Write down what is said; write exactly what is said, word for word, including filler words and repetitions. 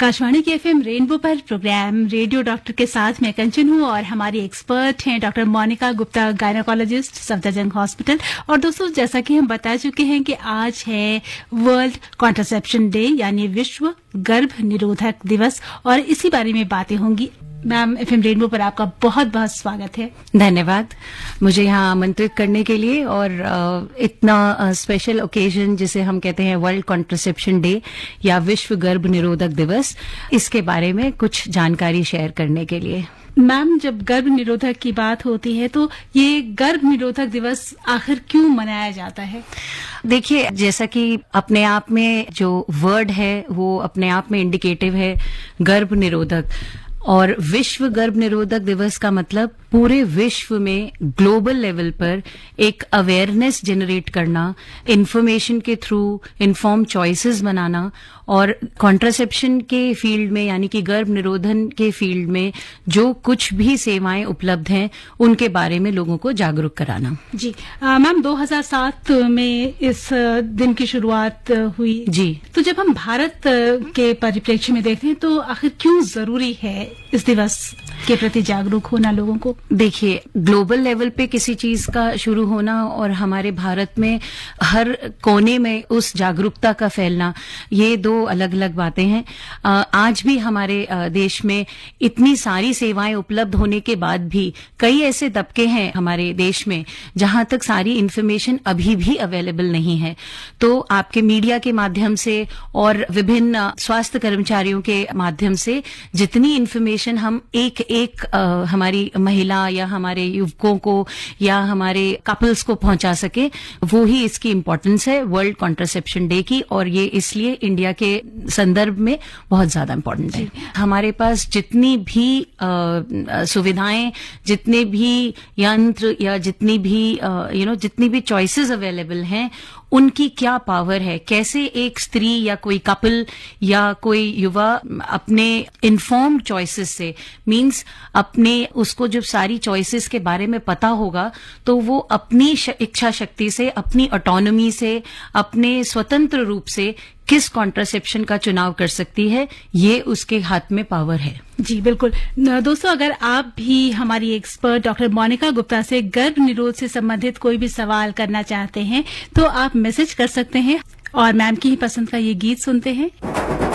आकाशवाणी के FM rainbow पर programme radio doctor के साथ मैं कंचन हूँ और हमारी एक्सपर्ट हैं doctor Monika Gupta, gynaecologist, Safdarjung hospital. और दोस्तों, जैसा कि हम बता चुके हैं कि आज है वर्ल्ड कॉन्ट्रासेप्शन डे यानी विश्व गर्भ निरोधक दिवस और इसी बारे में बातें होंगी। मैम, एफएम रेनबो पर आपका बहुत बहुत स्वागत है। धन्यवाद मुझे यहाँ आमंत्रित करने के लिए और इतना स्पेशल ओकेजन जिसे हम कहते हैं वर्ल्ड कॉन्ट्रासेप्शन डे या विश्व गर्भ निरोधक दिवस, इसके बारे में कुछ जानकारी शेयर करने के लिए। मैम, जब गर्भ निरोधक की बात होती है तो ये गर्भ निरोधक दिवस आखिर क्यों मनाया जाता है? देखिए, जैसा कि अपने आप में जो वर्ड है वो अपने आप में इंडिकेटिव है, गर्भ निरोधक। और विश्व गर्भ निरोधक दिवस का मतलब पूरे विश्व में ग्लोबल लेवल पर एक अवेयरनेस जनरेट करना, इंफॉर्मेशन के थ्रू इन्फॉर्म चॉइसेस बनाना और कॉन्ट्रासेप्शन के फील्ड में यानी कि गर्भ निरोधन के फील्ड में जो कुछ भी सेवाएं उपलब्ध हैं उनके बारे में लोगों को जागरूक कराना। जी मैम, दो हज़ार सात में इस दिन की शुरुआत हुई। जी, तो जब हम भारत के परिप्रेक्ष्य में देखते हैं तो आखिर क्यों जरूरी है इस दिवस के प्रति जागरूक होना लोगों को? देखिए, ग्लोबल लेवल पे किसी चीज का शुरू होना और हमारे भारत में हर कोने में उस जागरूकता का फैलना, ये दो अलग अलग बातें हैं। आज भी हमारे देश में इतनी सारी सेवाएं उपलब्ध होने के बाद भी कई ऐसे तबके हैं हमारे देश में जहां तक सारी इन्फॉर्मेशन अभी भी अवेलेबल नहीं है। तो आपके मीडिया के माध्यम से और विभिन्न स्वास्थ्य कर्मचारियों के माध्यम से जितनी इन्फॉर्मेशन हम एक एक आ, हमारी महिला या हमारे युवकों को या हमारे कपल्स को पहुंचा सके, वो ही इसकी इम्पोर्टेंस है वर्ल्ड कॉन्ट्रासेप्शन डे की। और ये इसलिए इंडिया के संदर्भ में बहुत ज्यादा इम्पोर्टेंट है। हमारे पास जितनी भी आ, सुविधाएं, जितने भी यंत्र या जितनी भी यू नो जितनी भी चॉइसेस अवेलेबल हैं, उनकी क्या पावर है, कैसे एक स्त्री या कोई कपल या कोई युवा अपने इन्फॉर्म्ड चॉइसेस से, मींस अपने उसको जब सारी चॉइसेस के बारे में पता होगा तो वो अपनी इच्छा शक्ति से, अपनी ऑटोनॉमी से, अपने स्वतंत्र रूप से किस कॉन्ट्रासेप्शन का चुनाव कर सकती है, ये उसके हाथ में पावर है। जी बिल्कुल। दोस्तों, अगर आप भी हमारी एक्सपर्ट डॉक्टर मोनिका गुप्ता से गर्भ निरोध से संबंधित कोई भी सवाल करना चाहते हैं तो आप मैसेज कर सकते हैं और मैम की ही पसंद का ये गीत सुनते हैं।